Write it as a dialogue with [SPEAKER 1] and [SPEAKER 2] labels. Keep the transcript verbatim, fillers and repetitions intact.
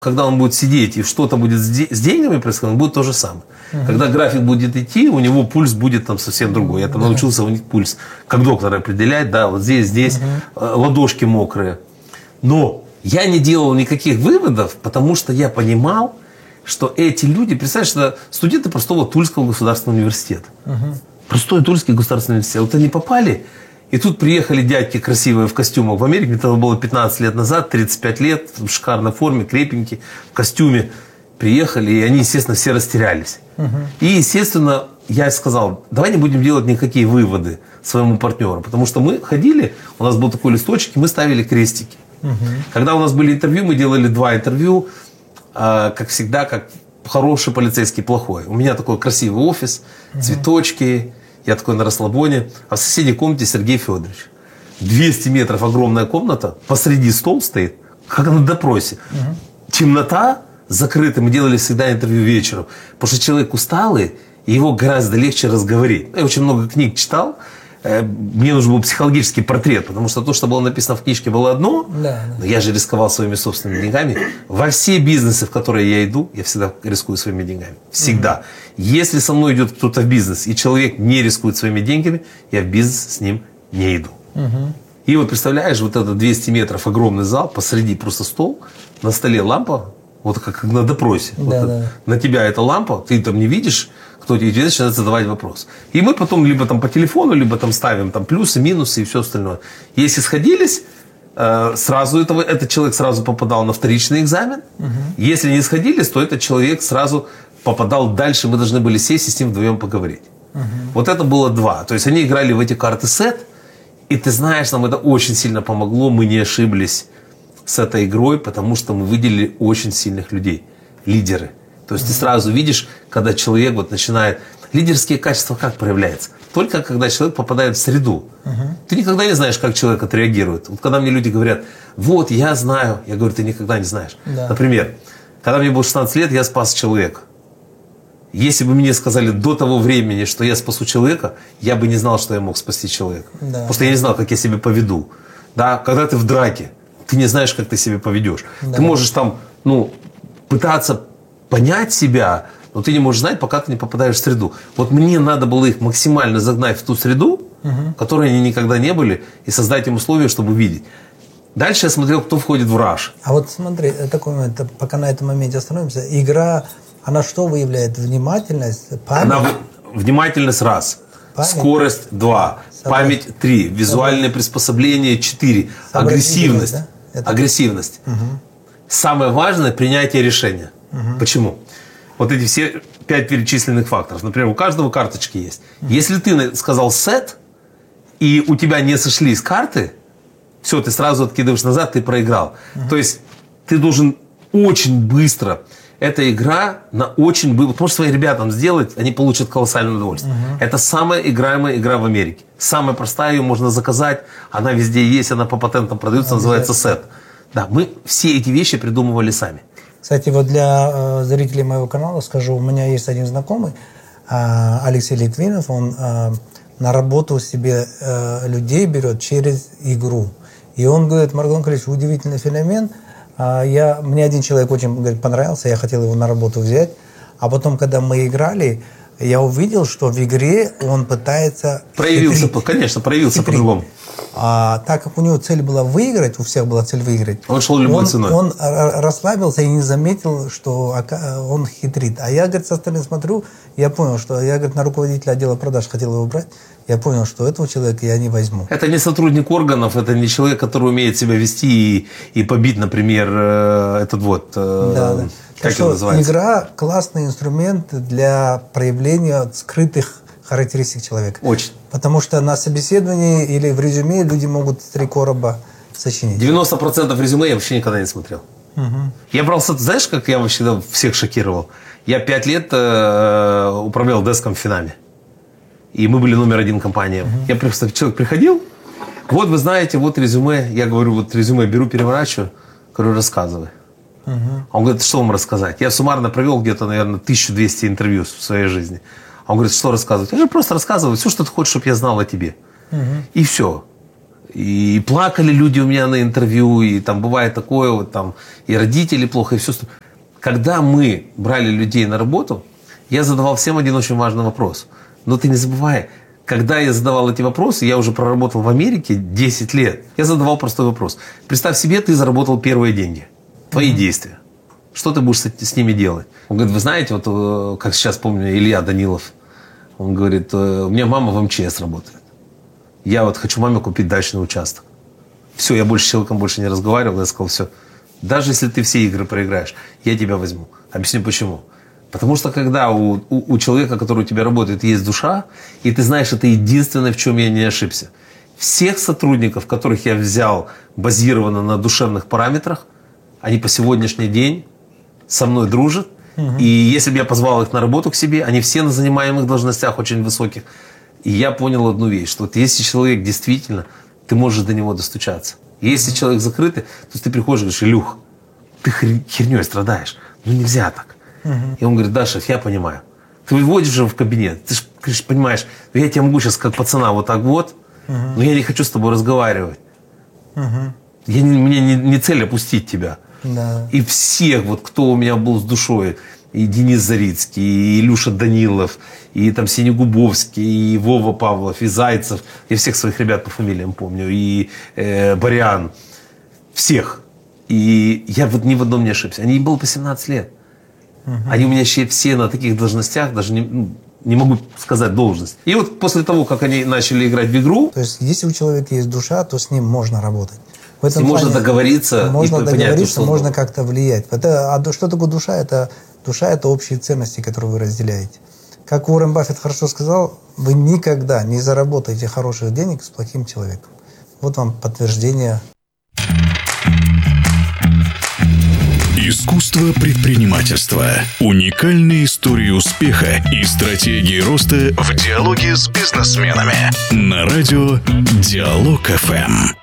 [SPEAKER 1] Когда он будет сидеть и что-то будет с, де- с деньгами происходить, он будет то же самое. Uh-huh. Когда график будет идти, у него пульс будет там совсем другой. Я там uh-huh. научился у них пульс, как доктор определять, да, вот здесь, здесь, uh-huh. ладошки мокрые. Но я не делал никаких выводов, потому что я понимал, что эти люди, представляешь, что студенты простого Тульского государственного университета. Uh-huh. Простой Тульский государственный университет. Вот они попали, и тут приехали дядьки красивые в костюмах. В Америке это было пятнадцать лет назад, тридцать пять лет, в шикарной форме, крепенькие, в костюме. Приехали, и они, естественно, все растерялись. Uh-huh. И, естественно, я сказал, давай не будем делать никакие выводы своему партнеру. Потому что мы ходили, у нас был такой листочек, и мы ставили крестики. Uh-huh. Когда у нас были интервью, мы делали два интервью, э, как всегда, как хороший полицейский, плохой. У меня такой красивый офис, uh-huh. цветочки. Я такой на расслабоне. А в соседней комнате Сергей Федорович. двести метров огромная комната. Посреди стол стоит, как на допросе. Угу. Темнота, закрытая. Мы делали всегда интервью вечером. Потому что человек усталый, и его гораздо легче разговорить. Я очень много книг читал. Мне нужен был психологический портрет. Потому что то, что было написано в книжке, было одно. Да, да. Но я же рисковал своими собственными деньгами. Во все бизнесы, в которые я иду, я всегда рискую своими деньгами. Всегда. Угу. Если со мной идет кто-то в бизнес, и человек не рискует своими деньгами, я в бизнес с ним не иду. Угу. И вот представляешь, вот это двести метров огромный зал, посреди просто стол, на столе лампа, вот как на допросе. Да, вот да. На тебя эта лампа, ты там не видишь, кто тебе идет, начинает задавать вопрос. И мы потом либо там по телефону, либо там ставим там плюсы, минусы и все остальное. Если сходились, сразу этого, этот человек сразу попадал на вторичный экзамен. Угу. Если не сходились, то этот человек сразу попадал дальше, мы должны были сесть и с ним вдвоем поговорить. Угу. Вот это было два. То есть они играли в эти карты сет, и ты знаешь, нам это очень сильно помогло, мы не ошиблись с этой игрой, потому что мы выделили очень сильных людей, лидеры. То есть угу. ты сразу видишь, когда человек вот начинает... Лидерские качества как проявляются? Только когда человек попадает в среду. Угу. Ты никогда не знаешь, как человек отреагирует. Вот когда мне люди говорят, вот, я знаю, я говорю, ты никогда не знаешь. Да. Например, когда мне было шестнадцать лет, я спас человека. Если бы мне сказали до того времени, что я спасу человека, я бы не знал, что я мог спасти человека. Да. Потому что я не знал, как я себя поведу. Да? Когда ты в драке, ты не знаешь, как ты себя поведешь. Да. Ты можешь там, ну, пытаться понять себя, но ты не можешь знать, пока ты не попадаешь в среду. Вот мне надо было их максимально загнать в ту среду, угу. в которой они никогда не были, и создать им условия, чтобы увидеть. Дальше я смотрел, кто входит в раш.
[SPEAKER 2] А вот смотри, такой момент, пока на этом моменте остановимся. Игра, она что выявляет? Внимательность, память? Она
[SPEAKER 1] внимательность раз, память? Скорость два, память три, визуальное Собрать. приспособление четыре, агрессивность. Да? Это... Агрессивность. Угу. Самое важное – принятие решения. Угу. Почему? Вот эти все пять перечисленных факторов. Например, у каждого карточки есть. Угу. Если ты сказал сет, и у тебя не сошлись карты, все, ты сразу откидываешь назад, ты проиграл. Uh-huh. То есть ты должен очень быстро. Эта игра на очень быстро. Потому что своим ребятам сделать, они получат колоссальное удовольствие. Uh-huh. Это самая играемая игра в Америке. Самая простая, ее можно заказать. Она везде есть, она по патентам продается, uh-huh. называется сет. Да, мы все эти вещи придумывали сами.
[SPEAKER 2] Кстати, вот для э, зрителей моего канала скажу, у меня есть один знакомый, э, Алексей Литвинов, он э, на работу себе э, людей берет через игру. И он говорит, Маргулан Николаевич, удивительный феномен. Я, мне один человек очень, говорит, понравился, я хотел его на работу взять. А потом, когда мы играли, я увидел, что в игре он пытается...
[SPEAKER 1] Проявился, хитрить. Конечно, проявился по-другому.
[SPEAKER 2] А, так как у него цель была выиграть, у всех была цель выиграть,
[SPEAKER 1] он шел любой
[SPEAKER 2] он,
[SPEAKER 1] ценой.
[SPEAKER 2] Он расслабился и не заметил, что он хитрит. А я, говорит, со стороны смотрю, я понял, что я, говорит, на руководителя отдела продаж хотел его брать. Я понял, что этого человека я не возьму.
[SPEAKER 1] Это не сотрудник органов, это не человек, который умеет себя вести и, и побить, например, этот вот...
[SPEAKER 2] Да, да. Как это называется? Игра – классный инструмент для проявления скрытых характеристик человека.
[SPEAKER 1] Очень.
[SPEAKER 2] Потому что на собеседовании или в резюме люди могут три короба сочинить.
[SPEAKER 1] девяносто процентов резюме я вообще никогда не смотрел. Угу. Я просто, знаешь, как я вообще всех шокировал? Я пять лет э, управлял деском в Финаме. И мы были номер один компания. Угу. Я просто, человек приходил, вот вы знаете, вот резюме. Я говорю, вот резюме беру, переворачиваю. Говорю, рассказывай. Угу. А он говорит, что вам рассказать? Я суммарно провел где-то, наверное, тысячу двести интервью в своей жизни. А он говорит, что рассказывать? Я говорю, просто рассказывай все, что ты хочешь, чтобы я знал о тебе. Угу. И все. И плакали люди у меня на интервью, и там бывает такое, вот там, и родители плохо, и все. Когда мы брали людей на работу, я задавал всем один очень важный вопрос. Но ты не забывай, когда я задавал эти вопросы, я уже проработал в Америке десять лет, я задавал простой вопрос. Представь себе, ты заработал первые деньги, твои mm-hmm. действия. Что ты будешь с, с ними делать? Он говорит, вы знаете, вот как сейчас помню, Илья Данилов, он говорит, у меня мама в эм че эс работает. Я вот хочу маме купить дачный участок. Все, я больше с человеком больше не разговаривал. Я сказал, все, даже если ты все игры проиграешь, я тебя возьму. Объясню почему. Потому что когда у, у, у человека, который у тебя работает, есть душа, и ты знаешь, это единственное, в чем я не ошибся. Всех сотрудников, которых я взял базированно на душевных параметрах, они по сегодняшний день со мной дружат. Угу. И если бы я позвал их на работу к себе, они все на занимаемых должностях очень высоких. И я понял одну вещь, что вот если человек действительно, ты можешь до него достучаться. Если mm-hmm. человек закрытый, то ты приходишь и говоришь, Илюх, ты херней страдаешь, ну нельзя так. Mm-hmm. И он говорит, да, шеф, я понимаю. Ты выводишь его в кабинет, ты же понимаешь, я тебя могу сейчас как пацана вот так вот, mm-hmm. но я не хочу с тобой разговаривать. Mm-hmm. Я не, мне не, не цель опустить тебя. Mm-hmm. И всех, вот, кто у меня был с душой, и Денис Зарицкий, и Илюша Данилов, и там Синегубовский, и Вова Павлов, и Зайцев. Я всех своих ребят по фамилиям помню. И э, Барян. Всех. И я вот ни в одном не ошибся. Они им было по семнадцать лет. Угу. Они у меня еще все на таких должностях, даже не, ну, не могу сказать должность. И вот после того, как они начали играть в игру...
[SPEAKER 2] То есть, если у человека есть душа, то с ним можно работать. В этом
[SPEAKER 1] с ним можно договориться.
[SPEAKER 2] Можно
[SPEAKER 1] и
[SPEAKER 2] договориться,
[SPEAKER 1] понять,
[SPEAKER 2] можно как-то влиять. Это, а что такое душа? Это... Душа – это общие ценности, которые вы разделяете. Как Уоррен Баффет хорошо сказал, вы никогда не заработаете хороших денег с плохим человеком. Вот вам подтверждение.
[SPEAKER 3] Искусство предпринимательства. Уникальные истории успеха и стратегии роста в диалоге с бизнесменами. На радио Диалог эф эм.